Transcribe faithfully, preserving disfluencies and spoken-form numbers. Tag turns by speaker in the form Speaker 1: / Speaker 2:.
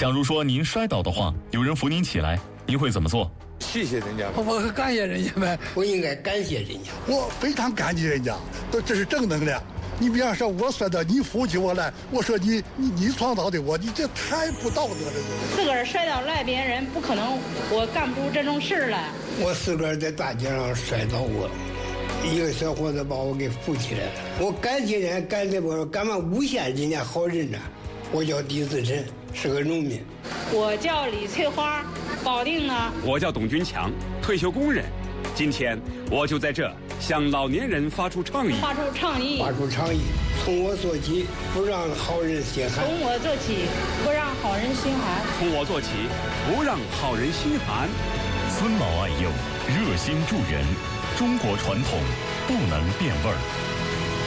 Speaker 1: 假如说您摔倒的话，有人扶您起来，您会怎么做？
Speaker 2: 谢谢人家，
Speaker 3: 我感谢人家呗，
Speaker 4: 我应该感谢人家，
Speaker 5: 我非常感激人家，这这是正能量。你比方说，我摔倒，你扶起我来，我说你你你创造的我，你这太不道德了。
Speaker 6: 自个儿摔倒赖别人，不可能，我干不出这种事来。
Speaker 4: 我自个儿在大街上摔倒过，一个小伙子把我给扶起来了。我感谢人家，感谢我干嘛诬陷人家好人呢？我叫狄自成，是个农民。
Speaker 6: 我叫李翠花，保定的。
Speaker 7: 我叫董军强，退休工人。今天我就在这向老年人发出倡议，
Speaker 6: 发出倡议，
Speaker 4: 发出倡议，从我做起，不让好人心寒。
Speaker 6: 从我做起，不让好人心寒。
Speaker 7: 从我做起，不让好人心寒。
Speaker 1: 尊老爱幼，热心助人，中国传统不能变味儿。